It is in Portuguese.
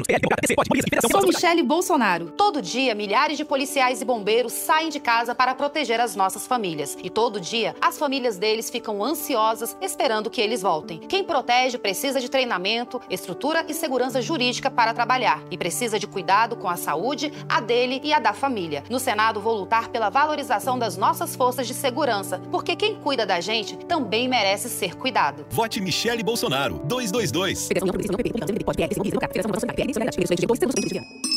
Sou Michele Bolsonaro. Todo dia, milhares de policiais e bombeiros saem de casa para proteger as nossas famílias. E todo dia, as famílias deles ficam ansiosas esperando que eles voltem. Quem protege precisa de treinamento, estrutura e segurança jurídica para trabalhar. E precisa de cuidado com a saúde, a dele e a da família. No Senado, vou lutar pela valorização das nossas forças de segurança, porque quem cuida da gente também merece ser cuidado. Vote Michele Bolsonaro. 222.